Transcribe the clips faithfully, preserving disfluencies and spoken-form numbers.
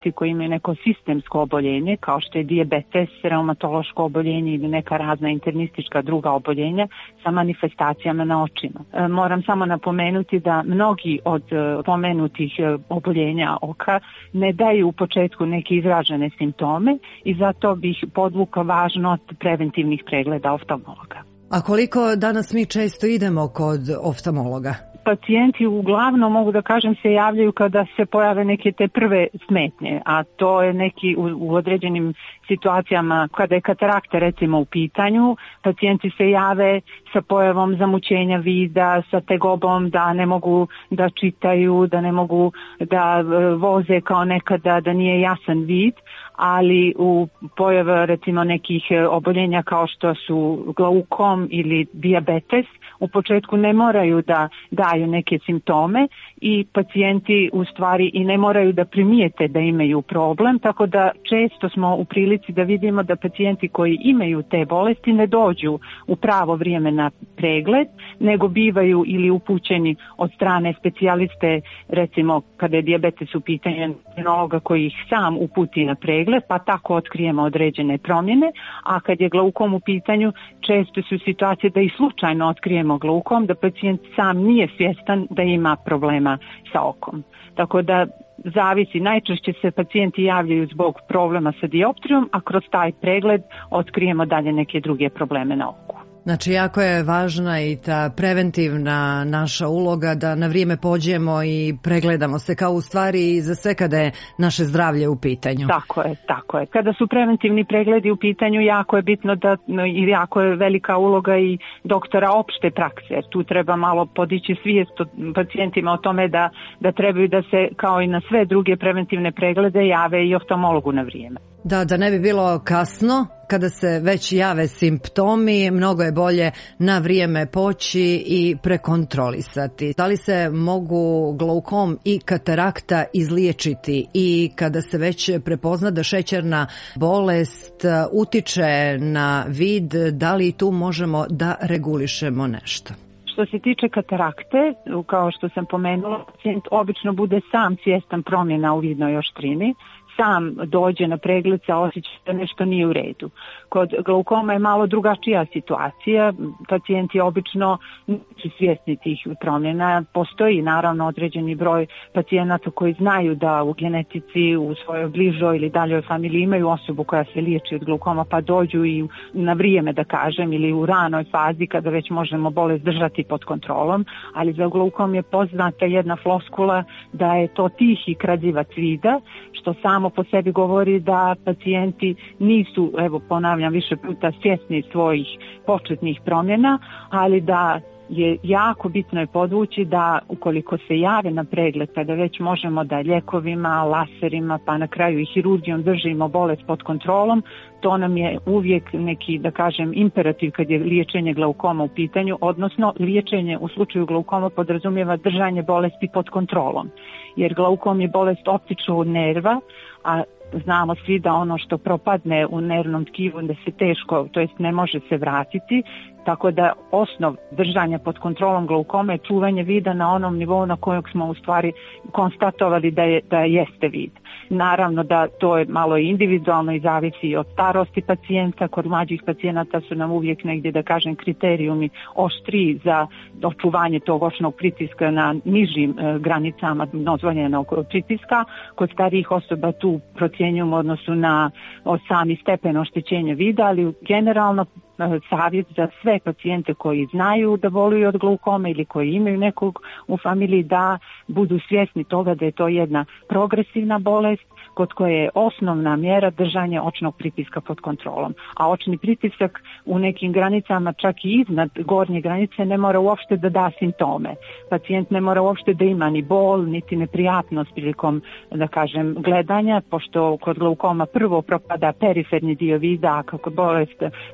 pacijenti koji imaju neko sistemsko oboljenje, kao što je dijabetes, reumatološko oboljenje ili neka razna internistička druga oboljenja sa manifestacijama na očima. E, moram samo napomenuti da mnogi od e, pomenutih e, oboljenja oka ne daju u početku neke izražene simptome i zato bih podvukla važnost preventivnih pregleda oftalmologa. A koliko danas mi često idemo kod oftalmologa? Pacijenti uglavnom, mogu da kažem, se javljaju kada se pojave neke te prve smetnje, a to je neki u, u određenim situacijama kada je katarakta recimo u pitanju, pacijenti se jave sa pojavom zamućenja vida, sa tegobom da ne mogu da čitaju, da ne mogu da voze kao nekada, da nije jasan vid, ali u pojavu recimo nekih oboljenja kao što su glaukom ili dijabetes u početku ne moraju da daju neke simptome i pacijenti u stvari i ne moraju da primijete da imaju problem, tako da često smo u prilici da vidimo da pacijenti koji imaju te bolesti ne dođu u pravo vrijeme na pregled, nego bivaju ili upućeni od strane specijaliste, recimo kada je dijabetes u pitanju endokrinologa koji ih sam uputi na pregled, pa tako otkrijemo određene promjene, a kad je glaukom u pitanju često su situacije da i slučajno otkrijemo glaukom, da pacijent sam nije svjestan da ima problema sa okom. Tako da zavisi, najčešće se pacijenti javljaju zbog problema sa dioptrijom, a kroz taj pregled otkrijemo dalje neke druge probleme na oku. Znači, jako je važna i ta preventivna naša uloga da na vrijeme pođemo i pregledamo se kao u stvari za sve kada je naše zdravlje u pitanju. Tako je, tako je. Kada su preventivni pregledi u pitanju, jako je bitno da i jako je velika uloga i doktora opšte prakse. Tu treba malo podići svijest pacijentima o tome da, da trebaju da se kao i na sve druge preventivne preglede jave i oftalmologu na vrijeme. Da, da ne bi bilo kasno, kada se već jave simptomi, mnogo je bolje na vrijeme poći i prekontrolisati. Da li se mogu glaukom i katarakta izliječiti i kada se već prepozna da šećerna bolest utiče na vid, da li tu možemo da regulišemo nešto? Što se tiče katarakte, kao što sam pomenula, pacijent obično bude sam svjestan promjena u vidnoj oštrini, sam dođe na pregled sa osjećajem da nešto nije u redu. Kod glaukoma je malo drugačija situacija, pacijenti obično nisu svjesni tih promjena. Postoji naravno određeni broj pacijenata koji znaju da u genetici, u svojoj bližoj ili daljoj familiji imaju osobu koja se liječi od glaukoma, pa dođu i na vrijeme, da kažem, ili u ranoj fazi kada već možemo bolest držati pod kontrolom, ali za glaukom je poznata jedna floskula da je to tihi kradzivac vida, što samo po sebi govori da pacijenti nisu, evo ponavljam više puta, svjesni svojih početnih promjena, ali da je jako bitno je podvući da ukoliko se jave na pregled, kada već možemo da ljekovima, laserima, pa na kraju i hirurgijom držimo bolest pod kontrolom, to nam je uvijek neki, da kažem, imperativ kad je liječenje glaukoma u pitanju, odnosno liječenje u slučaju glaukoma podrazumijeva držanje bolesti pod kontrolom. Jer glaukom je bolest optičnog nerva, a znamo svi da ono što propadne u nervnom tkivu da se teško, to jest ne može se vratiti, tako da osnov držanja pod kontrolom glaukoma je čuvanje vida na onom nivou na kojeg smo u stvari konstatovali da, je, da jeste vid. Naravno da to je malo individualno i zavisi od starosti pacijenta. Kod mlađih pacijenata su nam uvijek negdje, da kažem, kriterijumi oštriji za očuvanje tog očnog pritiska na nižim e, granicama dozvoljenog pritiska. Kod starijih osoba tu procjenjujemo odnosu na sami stepen oštećenja vida, ali generalno savjet za sve pacijente koji znaju da boluju od glaukome ili koji imaju nekog u familiji da budu svjesni toga da je to jedna progresivna bolest kod koje je osnovna mjera držanje očnog pritiska pod kontrolom. A očni pritisak u nekim granicama, čak i iznad gornje granice, ne mora uopšte da da simptome. Pacijent ne mora uopšte da ima ni bol, niti neprijatnost prilikom, da kažem, gledanja, pošto kod glaukoma prvo propada periferni dio vida, a kako bolest napreduje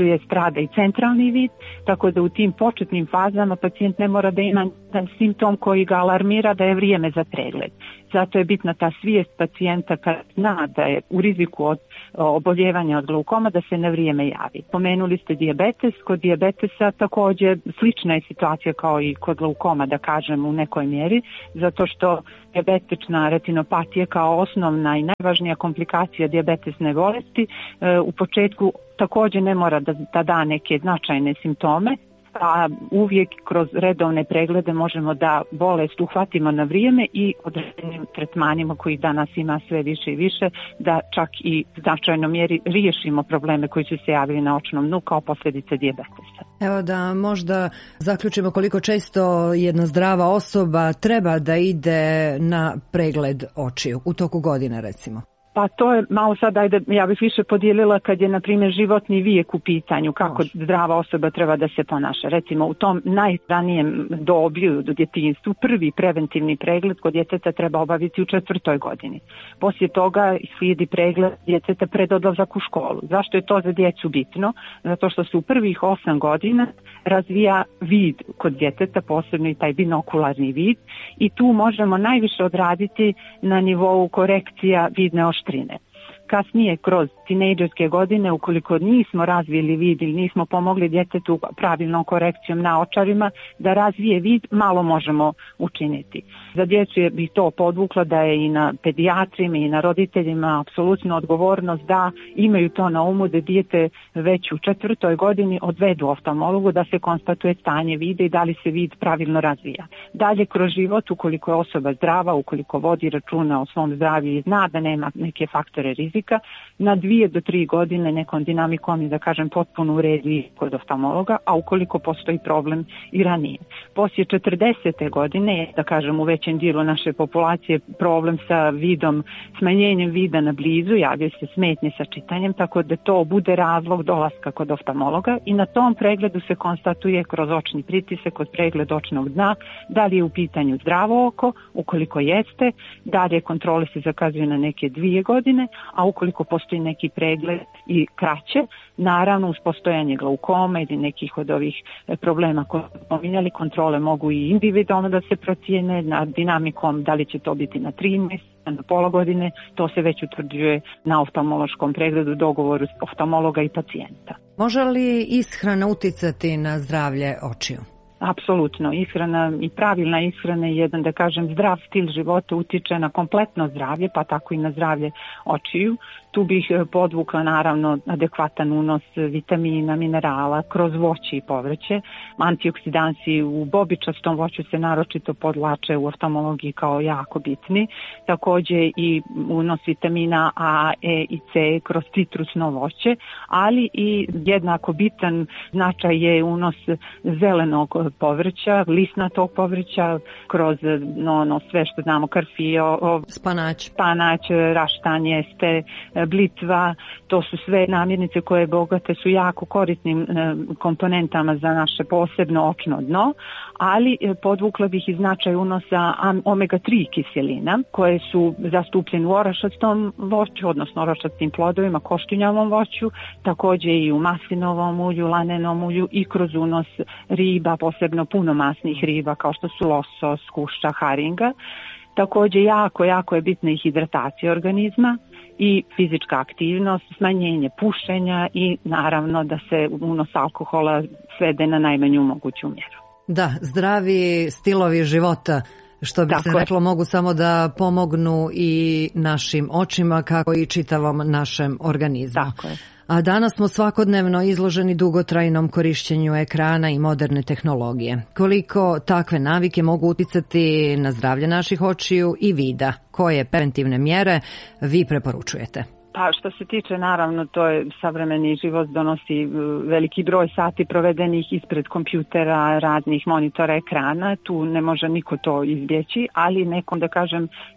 je strada i centralni vid, tako da u tim početnim fazama pacijent ne mora da ima simptom koji ga alarmira da je vrijeme za pregled. Zato je bitna ta svijest pacijenta kad zna da je u riziku od oboljevanja od glaukoma da se na vrijeme javi. Pomenuli ste dijabetes, kod dijabetesa također slična je situacija kao i kod glaukoma, da kažem u nekoj mjeri, zato što dijabetična retinopatija kao osnovna i najvažnija komplikacija dijabetesne bolesti u početku također ne mora da, da da neke značajne simptome, a uvijek kroz redovne preglede možemo da bolest uhvatimo na vrijeme i određenim tretmanima koji danas ima sve više i više, da čak i u značajnoj mjeri riješimo probleme koji su se javili na očnom dnu kao posljedice dijabetesa. Evo da možda zaključimo koliko često jedna zdrava osoba treba da ide na pregled očiju u toku godine recimo. Pa to je malo sad, ajde, ja bih više podijelila kad je, na primjer, životni vijek u pitanju, kako zdrava osoba treba da se ponaša. Recimo, u tom najranijem doblju, do djetinjstvu, prvi preventivni pregled kod djeteta treba obaviti u četvrtoj godini. Poslije toga slijedi pregled djeteta pred odlazak u školu. Zašto je to za djecu bitno? Zato što se u prvih osam godina razvija vid kod djeteta, posebno i taj binokularni vid, i tu možemo najviše odraditi na nivou korekcija vidne oštrine. Kasnije, kroz tinejdžerske godine, ukoliko nismo razvili vid ili nismo pomogli djetetu pravilnom korekcijom na očarima da razvije vid, malo možemo učiniti. Za djecu je bih to podvukla da je i na pedijatrima i na roditeljima apsolutno odgovornost da imaju to na umu, da dijete već u četvrtoj godini odvedu oftalmologu da se konstatuje stanje vida i da li se vid pravilno razvija. Dalje kroz život, ukoliko je osoba zdrava, ukoliko vodi računa o svom zdravlju i zna da nema neke faktore rizika, na dvije do tri godine nekom dinamikom je, da kažem, potpuno uredi kod oftalmologa, a ukoliko postoji problem i ranije. Poslije četrdesete godine je, da kažem, u većem dijelu naše populacije problem sa vidom, smanjenjem vida na blizu, javljaju se smetnje sa čitanjem, tako da to bude razlog dolaska kod oftalmologa i na tom pregledu se konstatuje kroz očni pritisak, kod pregled očnog dna, da li je u pitanju zdravo oko, ukoliko jeste, dalje kontrole se zakazuju na neke dvije godine, a ukoliko postoji neki pregled i kraće, naravno uz postojanje glaukoma ili nekih od ovih problema koje smo pominjali, kontrole mogu i individualno da se procijene na dinamikom, da li će to biti na tri mjeseca, na pola godine, to se već utvrđuje na oftalmološkom pregledu, dogovoru oftalmologa i pacijenta. Može li ishrana uticati na zdravlje očiju? Apsolutno, ishrana i pravilna ishrana je jedan, da kažem, zdrav stil života utiče na kompletno zdravlje, pa tako i na zdravlje očiju. Tu bih podvukla naravno adekvatan unos vitamina, minerala kroz voće i povrće. Antioksidansi u bobičastom voću se naročito podlače u oftalmologiji kao jako bitni. Također i unos vitamina A, E i C kroz citrusno voće, ali i jednako bitan značaj je unos zelenog povrća, lisnatog povrća kroz no, no, sve što znamo, karfio, spanać, spanać, raštan, jeste, blitva, to su sve namirnice koje bogate su jako korisnim e, komponentama za naše posebno očno dno, ali e, podvukla bih i značaj unosa omega tri kiselina koje su zastupljene u orašastom voću, odnosno orašastim plodovima, koštunjavom voću, također i u maslinovom ulju, lanenom ulju i kroz unos riba, posebno punomasnih riba kao što su losos, kuša, haringa. Također jako, jako je bitna i hidratacija organizma i fizička aktivnost, smanjenje pušenja i naravno da se unos alkohola svede na najmanju moguću mjeru. Da, zdravi stilovi života, što bi Tako se reklo, je. mogu samo da pomognu i našim očima kako i čitavom našem organizmu. Tako je. A danas smo svakodnevno izloženi dugotrajnom korišćenju ekrana i moderne tehnologije. Koliko takve navike mogu utjecati na zdravlje naših očiju i vida? Koje preventivne mjere vi preporučujete? Pa što se tiče, naravno, to je savremeni život donosi veliki broj sati provedenih ispred kompjutera, radnih monitora, ekrana. Tu ne može niko to izbjeći, ali nekom, da kažem,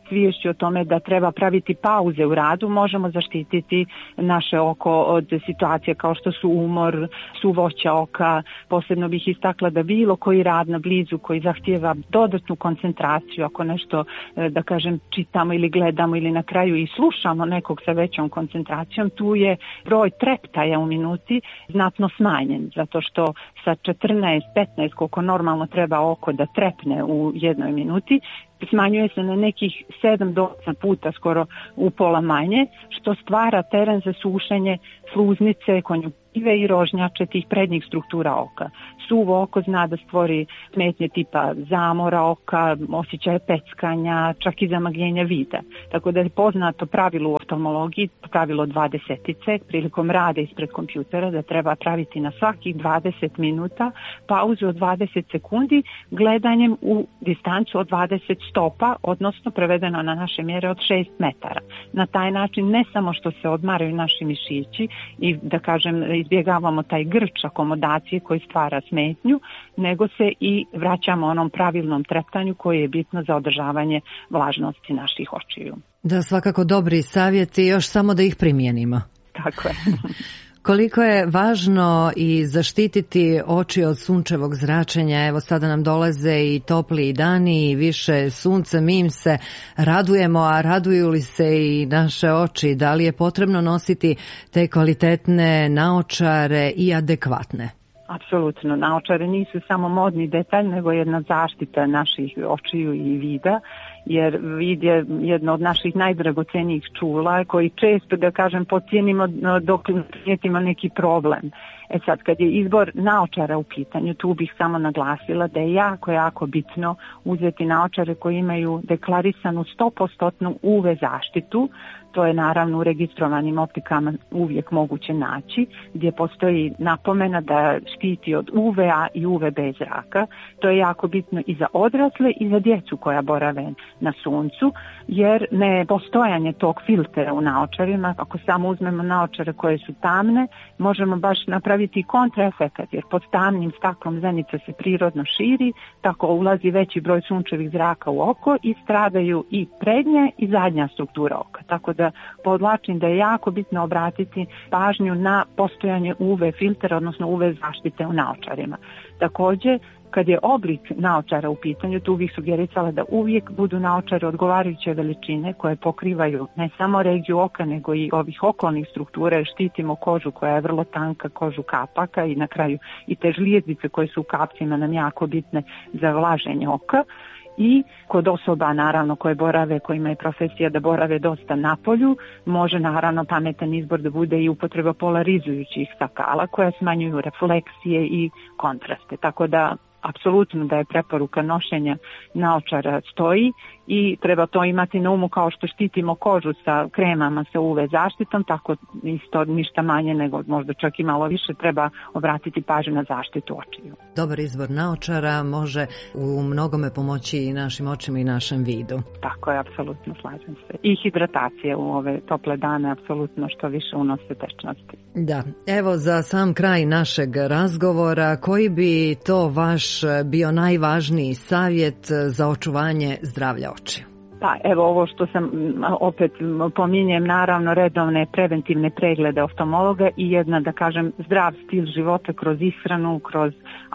sviješću o tome da treba praviti pauze u radu, možemo zaštititi naše oko od situacija kao što su umor, suvoća oka. Posebno bih istakla da bilo koji rad na blizu koji zahtijeva dodatnu koncentraciju, ako nešto, da kažem, čitamo ili gledamo ili na kraju i slušamo nekog sa većom koncentracijom, tu je broj treptaja u minuti znatno smanjen, zato što sa četrnaest petnaest koliko normalno treba oko da trepne u jednoj minuti, smanjuje se na nekih sedam do osam puta, skoro u pola manje, što stvara teren za sušenje sluznice, konjuktive i rožnjače tih prednjih struktura oka. Suvo oko zna da stvori smetnje tipa zamora oka, osjećaje peckanja, čak i zamagljenja vida. Tako da je poznato pravilo u oftalmologiji, pravilo dvadesetice, prilikom rada ispred kompjutera, da treba praviti na svakih dvadeset minuta pauzu od dvadeset sekundi gledanjem u distancu od dvadeset stopa, odnosno prevedeno na naše mjere od šest metara. Na taj način ne samo što se odmaraju naši mišići i da kažem izbjegavamo taj grč akomodacije koji stvara smetnju, nego se i vraćamo onom pravilnom treptanju koji je bitno za održavanje vlažnosti naših očiju. Da, svakako dobri savjeti, još samo da ih primijenimo. Tako je. Koliko je važno i zaštititi oči od sunčevog zračenja, evo sada nam dolaze i topliji dani i više sunca, mi im se radujemo, a raduju li se i naše oči? Da li je potrebno nositi te kvalitetne naočare i adekvatne? Apsolutno, naočare nisu samo modni detalj, nego jedna zaštita naših očiju i vida, jer vid je jedno od naših najdragocenijih čula koji često, da kažem, podcijenimo dok primijetimo neki problem. E sad, kad je izbor naočara u pitanju, tu bih samo naglasila da je jako, jako bitno uzeti naočare koji imaju deklarisanu sto posto U V zaštitu. To je naravno u registrovanim optikama uvijek moguće naći, gdje postoji napomena da štiti od U V A i U V B zraka. To je jako bitno i za odrasle i za djecu koja borave na suncu, jer ne postojanje tog filtera u naočarima, ako samo uzmemo naočare koje su tamne, možemo baš napraviti kontraefekat, jer pod tamnim staklom zenica se prirodno širi, tako ulazi veći broj sunčevih zraka u oko i stradaju i prednja i zadnja struktura oka. Tako da podvlačim da je jako bitno obratiti pažnju na postojanje U V filtera, odnosno U V zaštite u naočarima. Također, kad je oblik naočara u pitanju, tu bih sugerisala da uvijek budu naočare odgovarajuće veličine koje pokrivaju ne samo regiju oka, nego i ovih okolnih struktura, štitimo kožu koja je vrlo tanka, kožu kapaka i na kraju i te žlijezdice koje su u kapcima nam jako bitne za vlaženje oka. I kod osoba naravno koje borave, kojima je profesija da borave dosta na polju, može naravno pametan izbor da bude i upotreba polarizujućih stakala koja smanjuju refleksije i kontraste. Tako da apsolutno da je preporuka nošenja naočara stoji i treba to imati na umu kao što štitimo kožu sa kremama sa U V zaštitom, tako isto ništa manje nego možda čak i malo više treba obratiti pažnju na zaštitu očiju. Dobar izbor naočara može u mnogome pomoći i našim očima i našem vidu. Tako je, apsolutno slažem se. I hidratacija u ove tople dane apsolutno što više unose tečnosti. Da, evo za sam kraj našeg razgovora, koji bi to vaš bio najvažniji savjet za očuvanje zdravlja očiju? Pa evo ovo što sam opet pominjem, naravno redovne preventivne preglede oftalmologa i jedna, da kažem, zdrav stil života kroz ishranu, kroz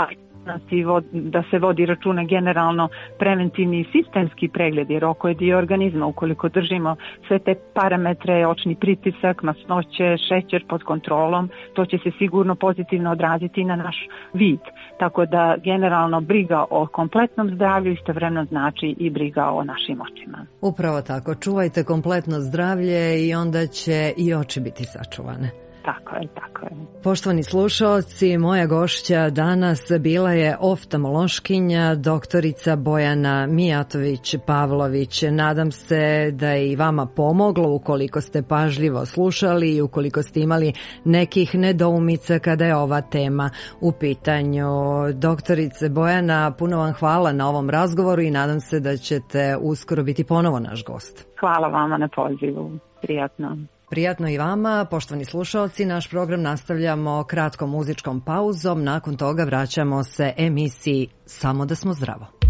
da se vodi računa generalno preventivni i sistemski pregled, jer oko je dio organizma. Ukoliko držimo sve te parametre, očni pritisak, masnoće, šećer pod kontrolom, to će se sigurno pozitivno odraziti na naš vid. Tako da generalno briga o kompletnom zdravlju istovremeno znači i briga o našim očima. Upravo tako, čuvajte kompletno zdravlje i onda će i oči biti sačuvane. Tako je, tako je. Poštovani slušaoci, moja gošća danas bila je oftalmološkinja doktorica Bojana Mijatović-Pavlović. Nadam se da je i vama pomoglo ukoliko ste pažljivo slušali i ukoliko ste imali nekih nedoumica kada je ova tema u pitanju. Doktorice Bojana, puno vam hvala na ovom razgovoru i nadam se da ćete uskoro biti ponovo naš gost. Hvala vama na pozivu. Prijatno. Prijatno i vama, poštovani slušalci, naš program nastavljamo kratkom muzičkom pauzom, nakon toga vraćamo se emisiji Samo da smo zdravo.